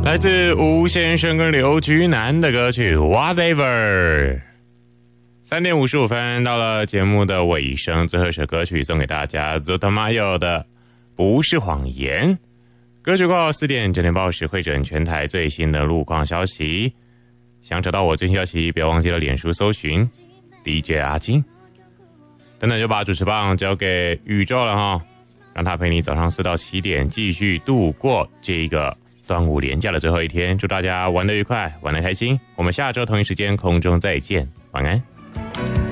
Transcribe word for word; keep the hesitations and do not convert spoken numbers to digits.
来自吴先生跟刘菊南的歌曲 Whatever。 三点五十五分到了节目的尾声，最后一首歌曲送给大家 Zootamayo 的不是谎言。歌曲过后四点整点报时会诊全台最新的路况消息，想找到我最新消息不要忘记了脸书搜寻 D J 阿金。等等就把主持棒交给宇宙了哈，让他陪你早上四到七点继续度过这一个端午连假的最后一天。祝大家玩得愉快，玩得开心，我们下周同一时间空中再见，晚安。